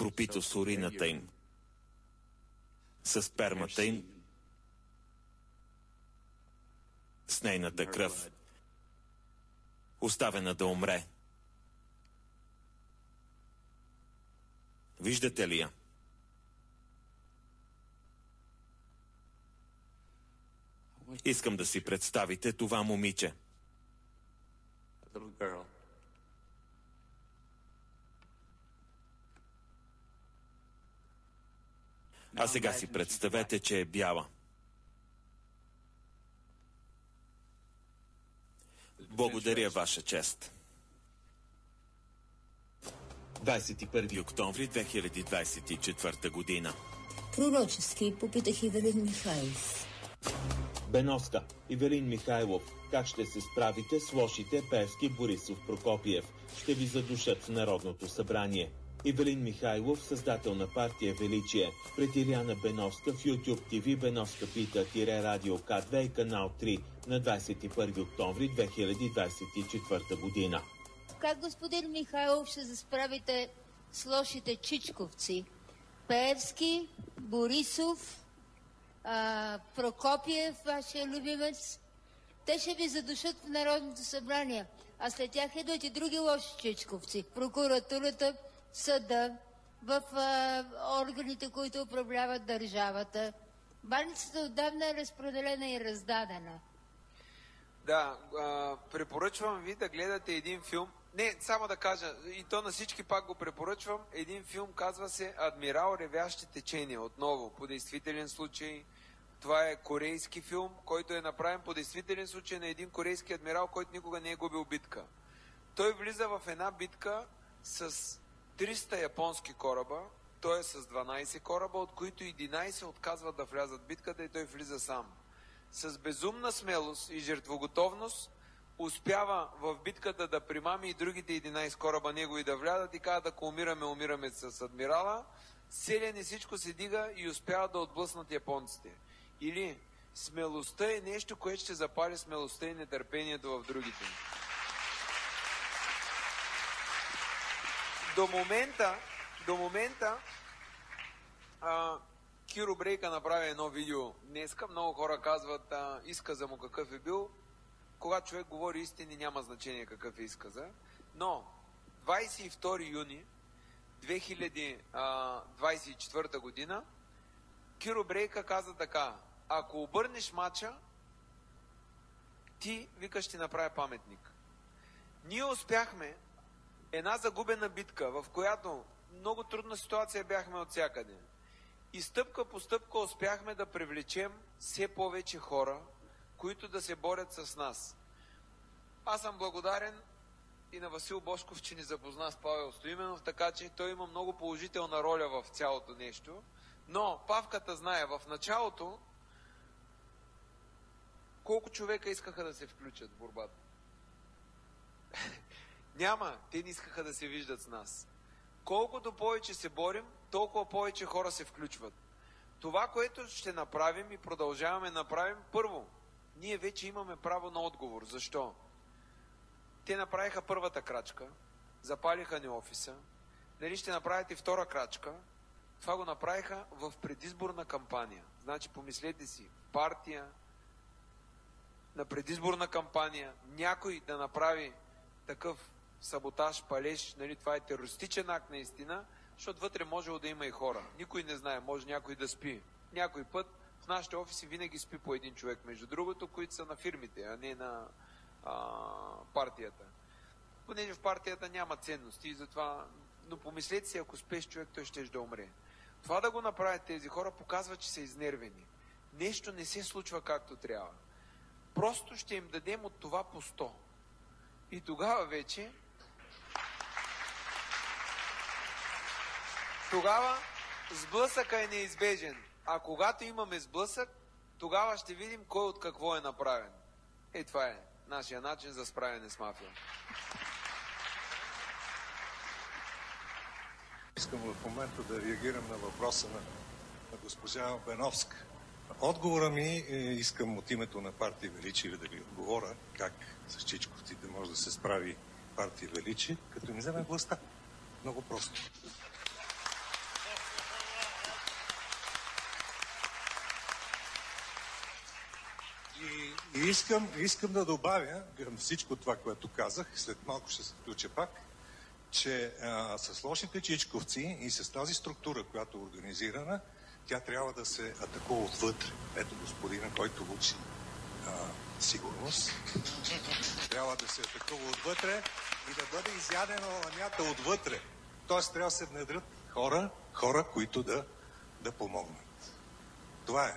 пропито с урината им, с спермата им, с нейната кръв, оставена да умре. Виждате ли я? Искам да си представите това момиче. А сега си представете, че е бяла. Благодаря, Ваша чест. 21 октомври 2024 година. Пророчески попитах Ивелин Михайлов. Беновска, Ивелин Михайлов, как ще се справите с лошите Пеевски, Борисов, Прокопиев? Ще ви задушат в Народното събрание. Ивелин Михайлов, създател на партия Величие, пред Иляна Беновска в YouTube TV Беновска пита Радио К2 и канал 3 на 21 октомври 2024 година. Как, господин Михайлов, ще се справите с лошите чичковци? Пеевски, Борисов, Прокопиев, вашия любимец, те ще ви задушат в Народното събрание, а след тях идват и други лоши чичковци. Прокуратурата, съда, в органите, които управляват държавата. Баницата отдавна е разпределена и раздадена. Да, препоръчвам ви да гледате един филм. Не, само да кажа, и то на всички пак го препоръчвам. Един филм казва се Адмирал ревящи течения. Отново, по действителен случай. Това е корейски филм, който е направен по действителен случай на един корейски адмирал, който никога не е губил битка. Той влиза в една битка с 300 японски кораба, той е с 12 кораба, от които 11 отказват да влязат в битката и той влиза сам. С безумна смелост и жертвоготовност успява в битката да примами и другите 11 кораба негови да влязат и казват, ако умираме с адмирала. Селен и всичко се дига и успява да отблъснат японците. Или смелостта е нещо, което ще запали смелостта и нетърпението в другите. До момента Киро Брейка направи едно видео днеска. Много хора казват изказа му какъв е бил. Когато човек говори истини, няма значение какъв е изказа. Но 22 юни 2024 година Киро Брейка каза така: ако обърнеш мача, ти, вика, ще направя паметник. Ние успяхме една загубена битка, в която много трудна ситуация бяхме от всякъде. И стъпка по стъпка успяхме да привлечем все повече хора, които да се борят с нас. Аз съм благодарен и на Васил Божков, че ни запозна с Павел Стоименов, така че той има много положителна роля в цялото нещо. Но Павката знае, в началото колко човека искаха да се включат в борбата. Няма, те не искаха да се виждат с нас. Колкото повече се борим, толкова повече хора се включват. Това, което ще направим и продължаваме да направим, първо, ние вече имаме право на отговор. Защо? Те направиха първата крачка, запалиха ни офиса, нали ще направят и втора крачка. Това го направиха в предизборна кампания. Значи, помислете си, партия на предизборна кампания, някой да направи такъв саботаж, палеж, нали, това е терористичен акт наистина, защото вътре можело да има и хора. Никой не знае, може някой да спи. Някой път в нашите офиси винаги спи по един човек, между другото, които са на фирмите, а не на партията. Понеже в партията няма ценности и затова, но помислете си, ако спеш човек, той ще да умре. Това да го направят тези хора показва, че са изнервени. Нещо не се случва както трябва. Просто ще им дадем от това по 100. И тогава вече сблъсъка е неизбежен. А когато имаме сблъсък, тогава ще видим кой от какво е направен. Това е нашия начин за справяне с мафия. Искам в момента да реагирам на въпроса на госпожа Беновска. Отговора ми искам от името на партия Величие да ви отговоря как с чичковците може да се справи партия Величие, като им вземе властта. Много просто. И искам да добавя към всичко това, което казах, след малко ще се включа пак, че с лошите чичковци и с тази структура, която е организирана, тя трябва да се атакува отвътре. Ето господина, който учи сигурност. Трябва да се атакува отвътре и да бъде изядена ламята отвътре. Тоест трябва да се внедрят хора, които да помогнат. Това е.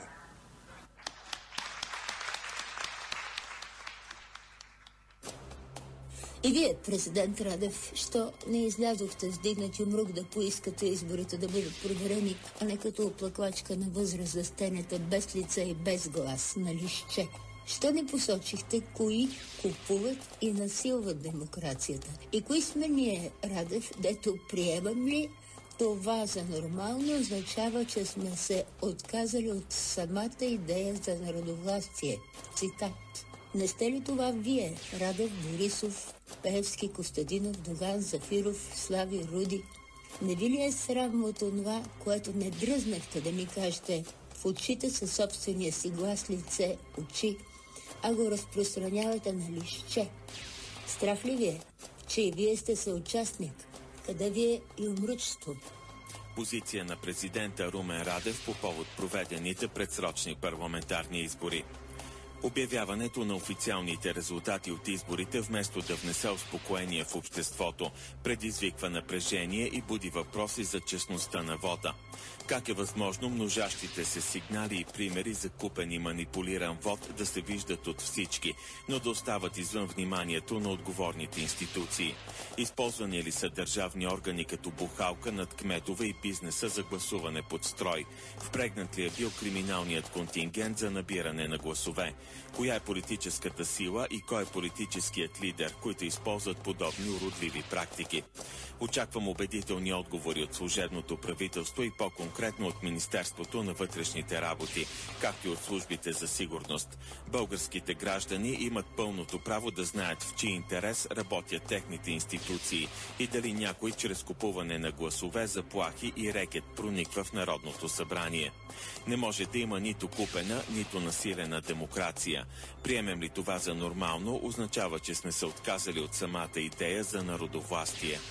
И вие, президент Радев, що не излязохте с дигнат юмрук да поискате изборите да бъдат проверени, а не като оплаквачка на възраст да стенете без лице и без глас на листче? Що не посочихте кои купуват и насилват демокрацията? И кои сме ние, Радев, дето приемам ли това за нормално означава, че сме се отказали от самата идея за народовластие? Цитат. Не сте ли това вие, Радев, Борисов, Пеевски, Костадинов, Доган, Зафиров, Слави, Руди? Не ви ли е срам от това, което не дръзнахте да ми кажете в очите със собствения си глас, лице, очи, а го разпространявате на листче? Страх ли ви е, че и вие сте съучастник? Къде ви е юмручство? Позиция на президента Румен Радев по повод проведените предсрочни парламентарни избори. Обявяването на официалните резултати от изборите, вместо да внесе успокоение в обществото, предизвиква напрежение и буди въпроси за честността на вота. Как е възможно множащите се сигнали и примери за купен и манипулиран вод да се виждат от всички, но да остават извън вниманието на отговорните институции? Използвани ли са държавни органи като бухалка над кметове и бизнеса за гласуване под строй? Впрегнат ли е бил криминалният контингент за набиране на гласове? Коя е политическата сила и кой е политическият лидер, които използват подобни уродливи практики? Очаквам убедителни отговори от служебното правителство и по-конкретно от Министерството на вътрешните работи, както и от службите за сигурност. Българските граждани имат пълното право да знаят в чий интерес работят техните институции и дали някой чрез купуване на гласове, заплахи и рекет прониква в Народното събрание. Не може да има нито купена, нито насилена демокрация. Приемем ли това за нормално, означава, че сме се отказали от самата идея за народовластие.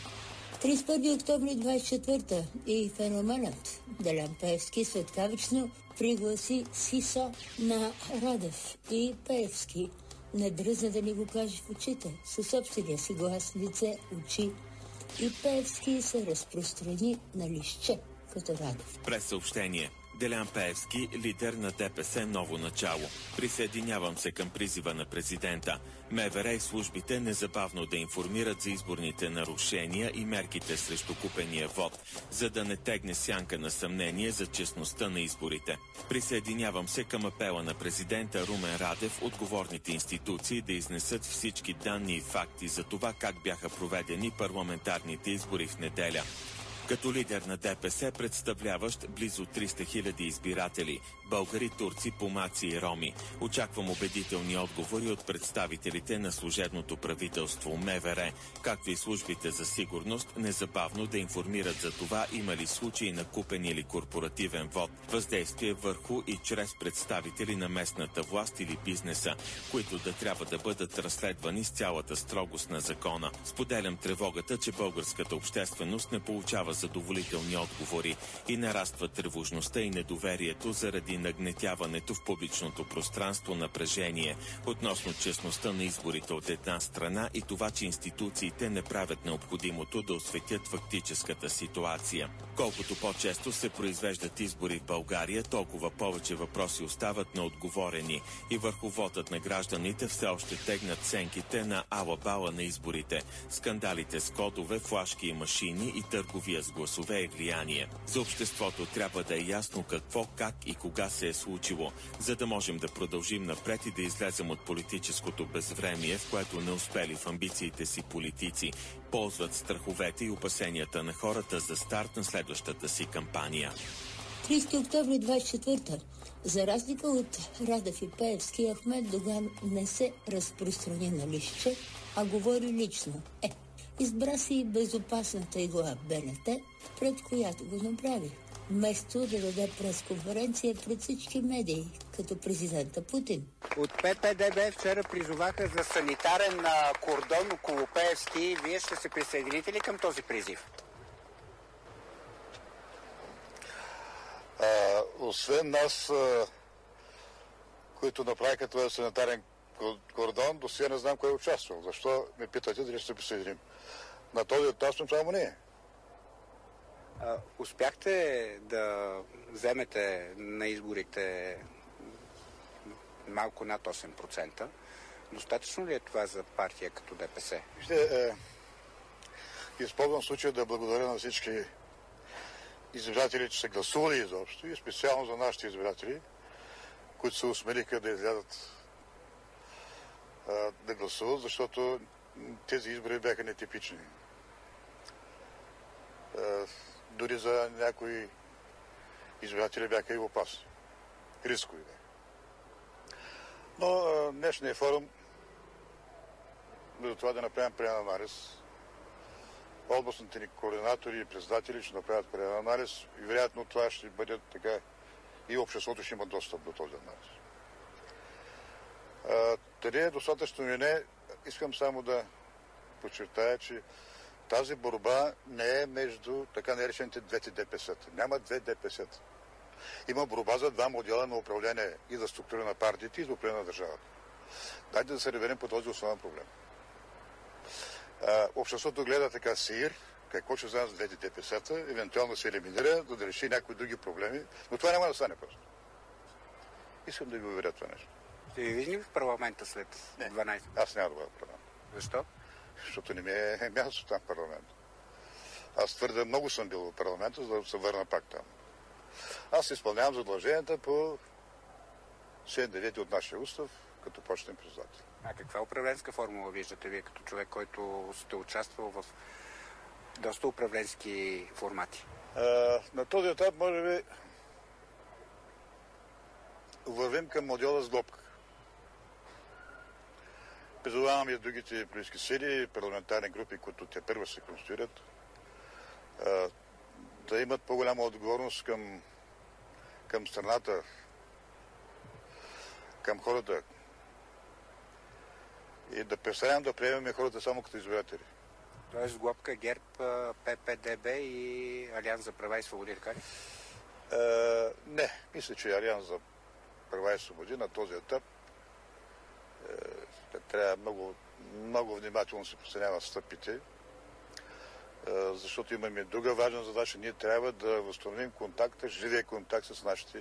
31 октомври 24 и феноменът Делян Пеевски светкавично пригласи СИСО на Радев и Пеевски не дръзна да ни го каже в очите, със собствения си глас, лице, очи, и Пеевски се разпространи на листче като Радев. През съобщение. Делян Пеевски, лидер на ДПС Ново начало. Присъединявам се към призива на президента. МВР и службите незабавно да информират за изборните нарушения и мерките срещу купения вод, за да не тегне сянка на съмнение за честността на изборите. Присъединявам се към апела на президента Румен Радев, отговорните институции да изнесат всички данни и факти за това как бяха проведени парламентарните избори в неделя. Като лидер на ДПС, представляващ близо 300 000 избиратели, българи, турци, помаци и роми, очаквам убедителни отговори от представителите на служебното правителство МВР, както и службите за сигурност, незабавно да информират за това има ли случаи на купен или корпоративен вод, въздействие върху и чрез представители на местната власт или бизнеса, които да трябва да бъдат разследвани с цялата строгост на закона. Споделям тревогата, че българската общественост не получава задоволителни отговори и нараства тревожността и недоверието заради нагнетяването в публичното пространство напрежение относно честността на изборите от една страна и това, че институциите не правят необходимото да осветят фактическата ситуация. Колкото по-често се произвеждат избори в България, толкова повече въпроси остават неотговорени и върху вотът на гражданите все още тегнат сенките на ала-бала на изборите, скандалите с кодове, флашки и машини и търговия с гласове и влияние. За обществото трябва да е ясно какво, как и кога се е случило, за да можем да продължим напред и да излезем от политическото безвремие, в което не успели в амбициите си политици, ползват страховете и опасенията на хората за старт на следващата си кампания. 30 октомври 24. За разлика от Радев и Пеевски, Ахмед Доган не се разпространи на листче, а говори лично. Избра си безопасната игла БНТ, пред която го направи. вместо да даде пресконференция пред всички медии, като президента Путин. От ППДБ вчера призоваха за санитарен кордон около Пеевски. Вие ще се присъедините ли към този призив? Освен нас, които направиха този санитарен кордон, до сега не знам кой е участвал. Защо ме питате дали ще се присъединим? На този етап сме само ние. Успяхте да вземете на изборите малко над 8%. Достатъчно ли е това за партия като ДПС? Ще използвам случая да благодаря на всички избиратели, че са гласували изобщо и специално за нашите избиратели, които се осмелиха да излязат да гласуват, защото тези избори бяха нетипични. Дори за някои избиратели бяха и опасни. Рискови бяха. Но днешния форум за това да направим преден анализ. Областните ни координатори и председатели ще направят преден анализ и вероятно това ще бъде така и обществото ще има достъп до този анализ. Дали е достатъчно или не, искам само да подчертая, че тази борба не е между така наречените двете ДПС-та. Няма две ДПС-та. Има борба за два модела на управление и за структура на партиите и за управление на държавата. Дайте да се реверим по този основен проблем. Обществото гледа така сир, какво ще знае с двете ДПС-та, евентуално се елиминира, за да реши някои други проблеми, но това няма да стане просто. Искам да ви уверя това нещо. Ще ви видим в парламента след 12? Аз няма да бъда в парламента. Защо? Защото не ми е място там в парламента. Аз твърде много съм бил в парламента, за да се върна пак там. Аз изпълнявам задълженията по 7-9 от нашия устав, като почетен председател. А каква управленска формула виждате вие като човек, който сте участвал в доста управленски формати? На този етап, може би, вървим към модела с глобка. Призовавам и другите политически сили, парламентарни групи, които те първо се конституират, да имат по-голяма отговорност към страната, към хората и да престанем да приемаме хората само като избиратели. Тоест глобка ГЕРБ, ППДБ и Алианс за права и свободи, така ли? Не, мисля, че Алианс за права и свободи на този етап трябва много, много внимателно се преценява стъпите, защото имаме друга важна задача. Ние трябва да възстановим контакта, живия контакт с нашите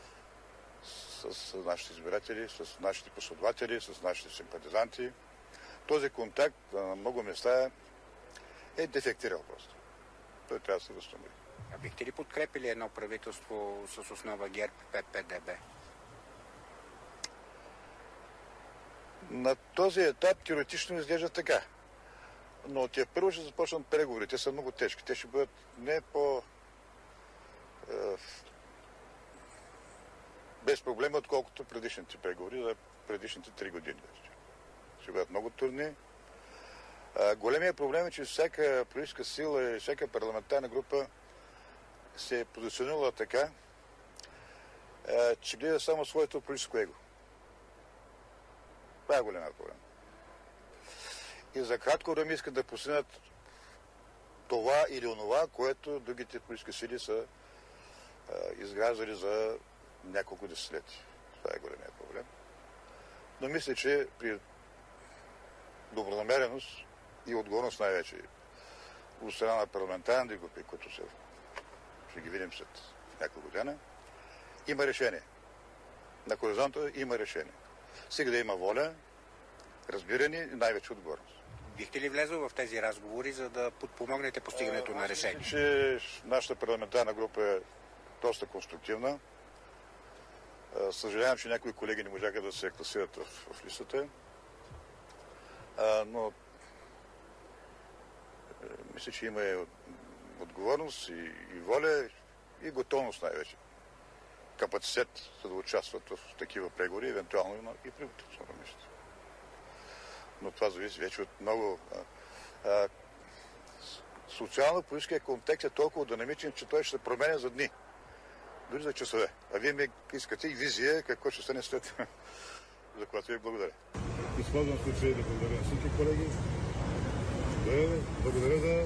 избиратели, с нашите последователи, с нашите симпатизанти. Този контакт на много места е дефектирал просто. Той трябва да се възстанови. А бихте ли подкрепили едно правителство с основа ГЕРБ, ППДБ? На този етап теоретично изглежда така. Но те първо ще започнат преговори. Те са много тежки. Те ще бъдат не по без проблема, отколкото предишните преговори за предишните 3 години. Ще бъдат много трудни. Големият проблем е, че всяка политическа сила и всяка парламентарна група се е позиционирала така, че гледа само своето политическо его. Това е големият проблем. И за кратко време искат да постигнат това или онова, което другите политически сили са изграждали за няколко десетилетия. Това е големият проблем. Но мисля, че при добронамереност и отговорност най-вече от страна на парламентарните групи, които ще ги видим след няколко година, има решение. На хоризонта има решение. Сега да има воля, разбиране и най-вече отговорност. Бихте ли влезъл в тези разговори, за да подпомогнете постигането на решение? Че нашата парламентарна група е доста конструктивна. Съжалявам, че някои колеги не можаха да се класират в листата. Но мисля, че има и отговорност, и воля, и готовност най-вече. Капацитет, за да участват в такива преговори, евентуално и правителство на место. Но това зависи вече от много социално-политическия контекст е толкова динамичен, че той ще се променя за дни. Дори за часове. А вие ми искате и визия какво ще стане след, за което ви благодаря. Използвам случай да благодаря на всички колеги. Благодаря за...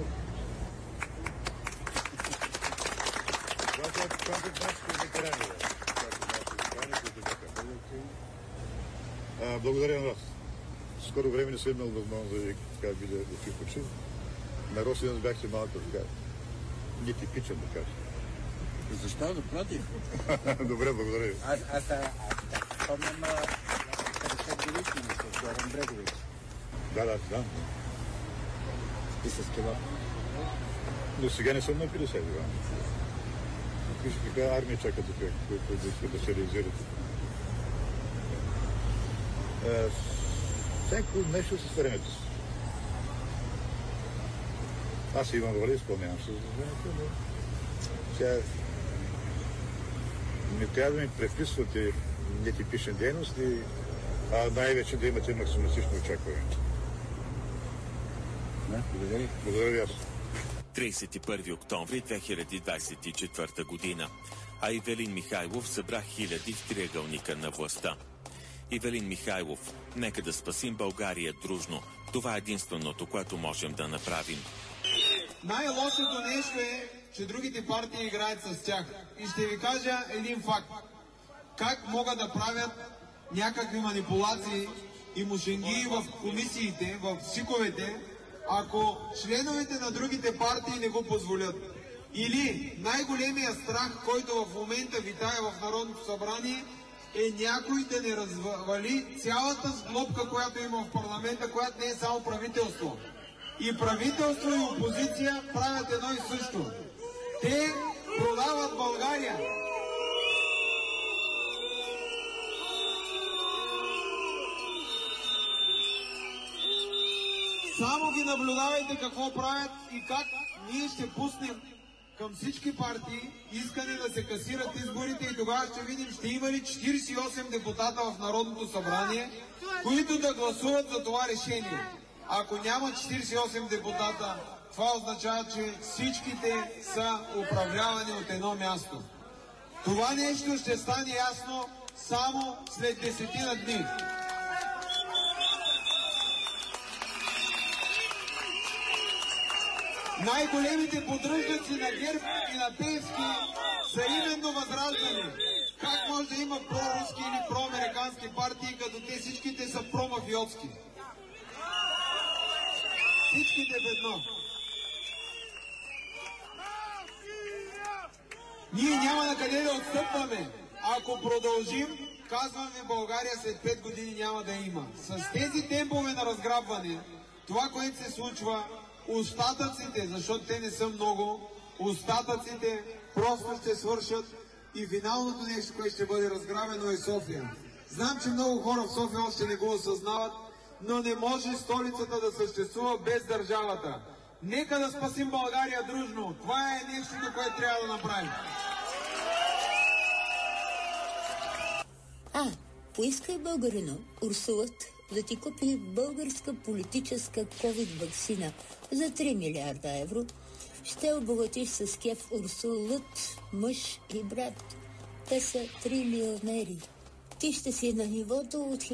Благодаря на вас. Скоро време не съм имал възможност да ви видя очи в очи. На Росия бяхте малко така. Нетипичен, да кажа. Защо да против? Добре, благодаря ви. Аз спомням 50 годишни с Горан Брегович. Да. И с това. Но сега не съм на 50 години. Виж каква армия чака тук, които искат да се реализират. Всяко нещо с времето си. Аз имам воля, изпълнявам се за времето, но сега не трябва да ми преписвате нетипични дейности, а най-вече да имате максималистично очакване. Благодаря. Благодаря ви аз. 31 октомври 2024 година. А Ивелин Михайлов събра хиляди в триъгълника на властта. Ивелин Михайлов, нека да спасим България дружно. Това е единственото, което можем да направим. Най-лошото нещо е, че другите партии играят с тях. И ще ви кажа един факт. Как могат да правят някакви манипулации и мушенгии в комисиите, в СИКовете, ако членовете на другите партии не го позволят. Или най-големия страх, който в момента витае в Народното събрание, е някой да не развали цялата сглобка, която има в парламента, която не е само правителство. И правителство и опозиция правят едно и също. Те продават България. Само ги наблюдавайте какво правят и как ние ще пуснем към всички партии искане да се касират изборите и тогава ще видим, ще има ли 48 депутата в Народното събрание, които да гласуват за това решение. Ако няма 48 депутата, това означава, че всичките са управлявани от едно място. Това нещо ще стане ясно само след 10 дни. Най-големите поддръжници на ГЕРБ и на Пеевски са именно ВЪЗРАЖДАНЕ. Как може да има проруски или проамерикански партии, като те всичките са промафиотски? Всичките ведно. Ние няма на къде да отстъпваме. Ако продължим, казваме, България след 5 години няма да има. С тези темпове на разграбване, това, което се случва, остатъците, защото те не са много, остатъците просто ще свършат и финалното нещо, което ще бъде разграбено, е София. Знам, че много хора в София още не го осъзнават, но не може столицата да съществува без държавата. Нека да спасим България дружно. Това е нещото, което трябва да направим. Поискай, българино, Урсулът да ти купи българска политическа ковид-ваксина за 3 милиарда евро. Ще обогатиш с кеф Урсулът, мъж и брат. Те са трилионери. Ти ще си на нивото от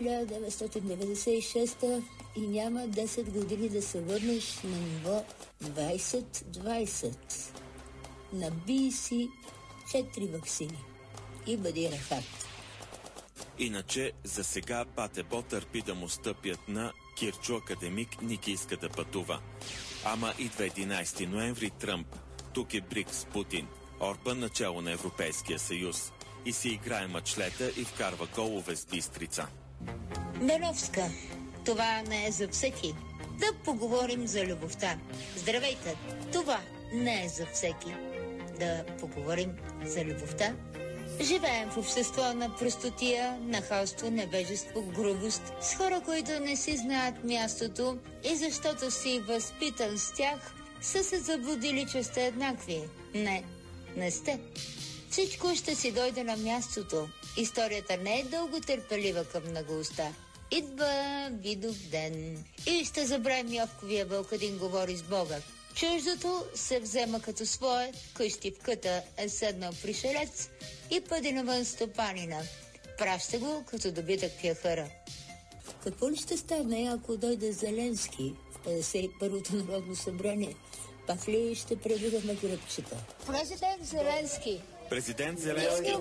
1996 и няма 10 години да се върнеш на ниво 2020. Набий си 4 ваксини и бъди рахат. Иначе за сега Патебо търпи да му стъпят на Кирчо академик Ники иска да пътува. Ама идва 11 ноември Тръмп. Тук е БРИКС Путин. Орбан начало на Европейския съюз. И си играе мачлета и вкарва голове с Бистрица. Беновска, това не е за всеки. Да поговорим за любовта. Здравейте, това не е за всеки. Да поговорим за любовта. Живеем в общество на простотия, нахалство, невежество, грубост, с хора, които не си знаят мястото и защото си възпитан с тях, са се заблудили, че сте еднакви. Не сте. Всичко ще си дойде на мястото. Историята не е дълго търпелива към наглостта. Идва Видов ден. И ще забравим Йовковия Вълкадин говори с Бога. Чуждото се взема като свое, къщивката е седнал пришелец и пъде навън стопанина. Праща го като добитък пяхара. Какво ли ще стане, ако дойде Зеленски в 51-то Народно събрание? Пак ли ще пребиваме гръбчета? Президент Зеленски. Президент Зеленски,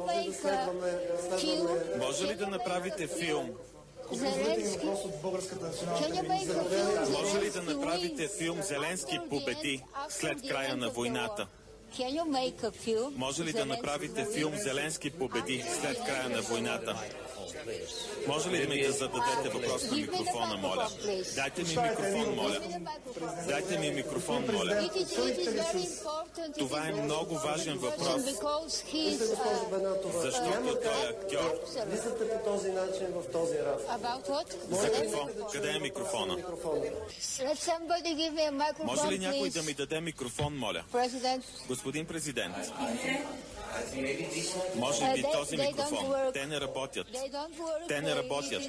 може ли да направите филм? Зеленски. Може ли да направите филм "Зеленски победи" след края на войната? Може ли да направите филм "Зеленски победи" след края на войната? Може ли ми да зададете въпрос на микрофона, моля? Дайте ми микрофон, моля. Дайте ми микрофон, моля. Това е много важен въпрос. Защото той е актьор. Мислите по този начин в този разговор. За какво? Къде е микрофона? Може ли някой да ми даде микрофон, моля? Господин президент. Може би този микрофон. Те не работят. Те не работят.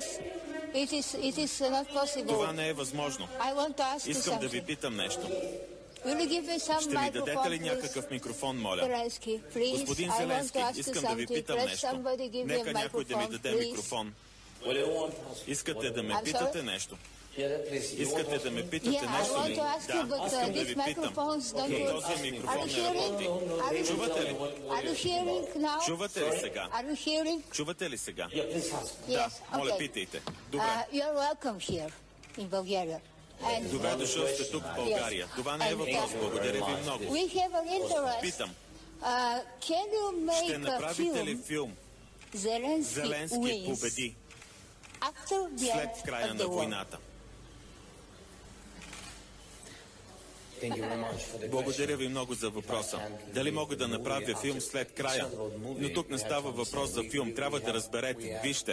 Това не е възможно. Искам да ви питам нещо. Ще ми дадете ли някакъв микрофон, моля? Господин Зеленски, искам да ви питам нещо. Нека някой да ми даде микрофон. Искате да ме питате нещо? Искате да ме питате нещо ли? Да, искам да ви питам. Но този микрофон не работи. Чувате ли? Чувате ли сега? Чувате ли сега? Да, моля, питайте. Добре. Добре дошъл сте тук в България. Това не е въпрос. Благодаря ви много. Питам. Ще направите ли филм "Зеленски победи" след края на войната? Благодаря ви много за въпроса. Дали мога да направя филм след края? Но тук не става въпрос за филм. Трябва да разберете. Вижте.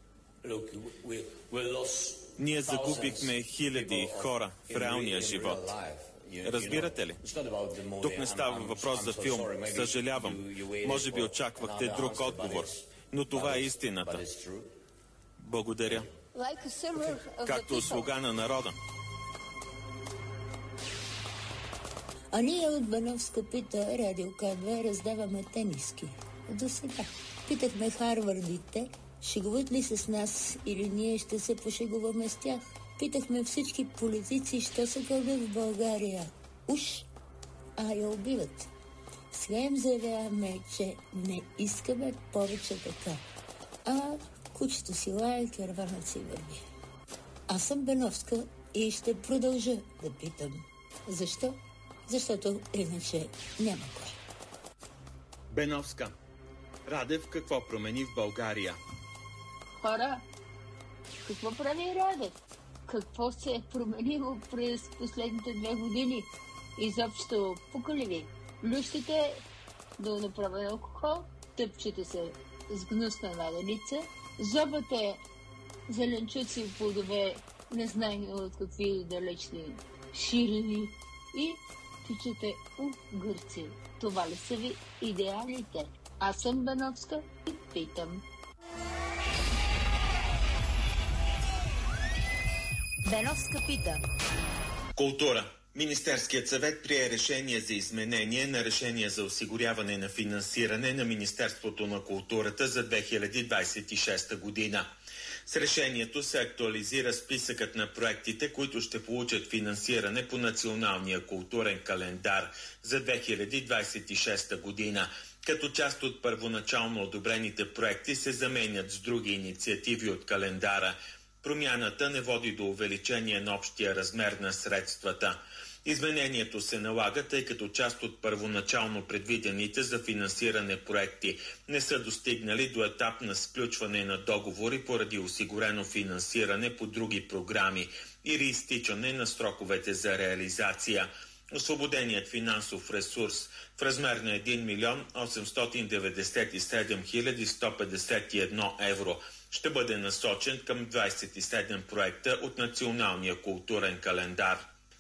Ние загубихме хиляди хора в реалния живот. Разбирате ли? Тук не става въпрос за филм. Съжалявам. Може би очаквахте друг отговор. Но това е истината. Благодаря. Както слуга на народа. А ние от Бановска пита, Радио К2, раздаваме тениски. До сега. Питахме Харвардите, шегуват ли се с нас или ние ще се пошегуваме с тях. Питахме всички политици, що се кълдят в България. Уж, я убиват. Сега им заявяваме, че не искаме повече така. Кучето си лае, караванът си върви. Аз съм Бановска и ще продължа да питам. Защо? Защото иначе няма кой. Беновска. Радев какво промени в България? Хора, какво прави Радев? Какво се е променило през последните 2 години? Изобщо пука ли ви? Плющите до направен алкохол, тъпчете се с гнусна наденица, зобате зеленчуци и плодове, незнайни от какви далечни ширини и тичате у Гърция. Това ли са ви идеалите? Аз съм Бановска и питам. Беновска пита. Култура. Министерският съвет прие решение за изменение на решение за осигуряване на финансиране на Министерството на културата за 2026 година. С решението се актуализира списъкът на проектите, които ще получат финансиране по Националния културен календар за 2026 година. Като част от първоначално одобрените проекти се заменят с други инициативи от календара. Промяната не води до увеличение на общия размер на средствата. Изменението се налага, тъй като част от първоначално предвидените за финансиране проекти не са достигнали до етап на сключване на договори поради осигурено финансиране по други програми или изтичане на сроковете за реализация. Освободеният финансов ресурс в размер на 1 милион 897 хиляди 151 евро ще бъде насочен към 27 проекта от Националния културен календар.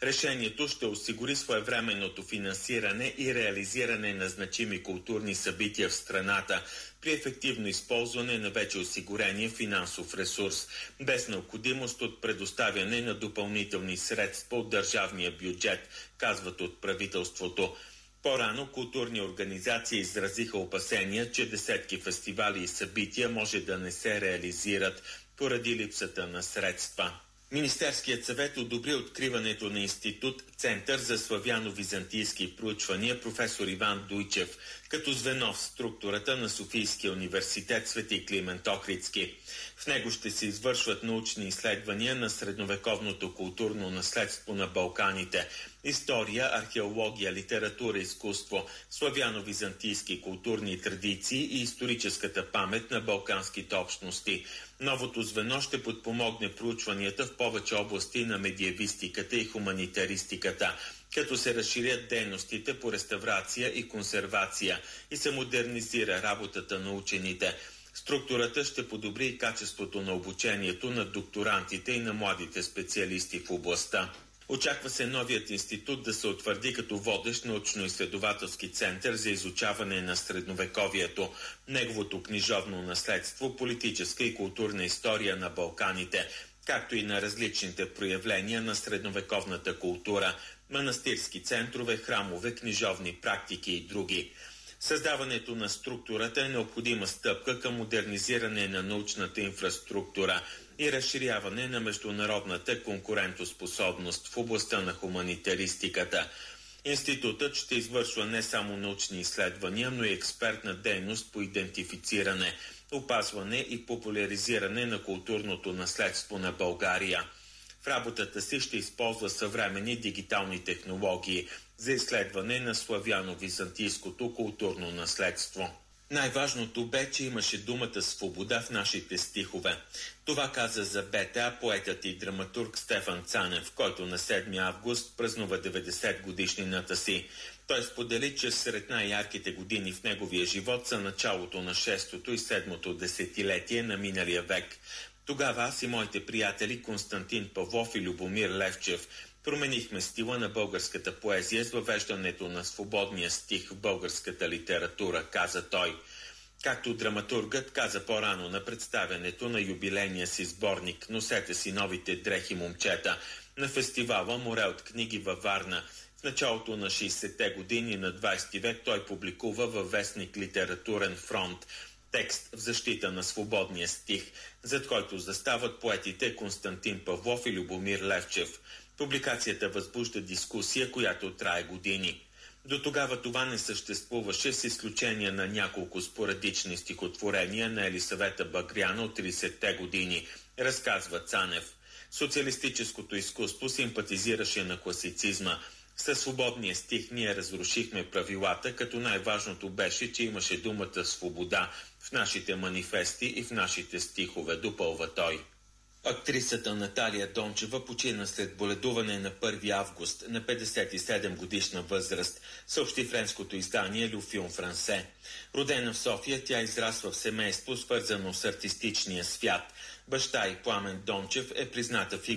Решението ще осигури своевременното финансиране и реализиране на значими културни събития в страната при ефективно използване на вече осигурения финансов ресурс, без необходимост от предоставяне на допълнителни средства от държавния бюджет, казват от правителството. По-рано културни организации изразиха опасения, че десетки фестивали и събития може да не се реализират поради липсата на средства. Министерският съвет одобри откриването на институт Център за славяно-византийски проучвания професор Иван Дуйчев като звено в структурата на Софийския университет Свети Климент Охридски. В него ще се извършват научни изследвания на средновековното културно наследство на Балканите, история, археология, литература, изкуство, славяно-византийски културни традиции и историческата памет на балканските общности. Новото звено ще подпомогне проучванията в повече области на медиевистиката и хуманитаристиката, като се разширят дейностите по реставрация и консервация и се модернизира работата на учените. Структурата ще подобри и качеството на обучението на докторантите и на младите специалисти в областта. Очаква се новият институт да се утвърди като водещ научно-изследователски център за изучаване на средновековието, неговото книжовно наследство, политическа и културна история на Балканите, както и на различните проявления на средновековната култура, манастирски центрове, храмове, книжовни практики и други. Създаването на структурата е необходима стъпка към модернизиране на научната инфраструктура и разширяване на международната конкурентоспособност в областта на хуманитаристиката. Институтът ще извършва не само научни изследвания, но и експертна дейност по идентифициране, опазване и популяризиране на културното наследство на България. В работата си ще използва съвременни дигитални технологии за изследване на славяно-византийското културно наследство. Най-важното бе, че имаше думата свобода в нашите стихове. Това каза за БТА поетът и драматург Стефан Цанев, който на 7 август празнува 90 годишнината си. Той сподели, че сред най-ярките години в неговия живот са началото на 6-то и 7-то десетилетие на миналия век. Тогава аз и моите приятели Константин Павлов и Любомир Левчев променихме стила на българската поезия с въвеждането на свободния стих в българската литература, каза той. Както драматургът каза по-рано на представянето на юбилейния си сборник «Носете си новите дрехи, момчета» на фестивала «Море от книги» във Варна. В началото на 60-те години на 20 век той публикува във вестник «Литературен фронт» текст в защита на свободния стих, зад който застават поетите Константин Павлов и Любомир Левчев. Публикацията възбужда дискусия, която трае години. До тогава това не съществуваше, с изключение на няколко спорадични стихотворения на Елисавета Багряна от 30-те години, разказва Цанев. Социалистическото изкуство симпатизираше на класицизма. Със свободния стих ние разрушихме правилата, като най-важното беше, че имаше думата свобода в нашите манифести и в нашите стихове, допълва той. Актрисата Наталия Дончева почина след боледуване на 1 август на 57 годишна възраст, съобщи френското издание Le Film Français. Родена в София, тя израсва в семейство, свързано с артистичния свят. Баща и Пламен Дончев е призната фигура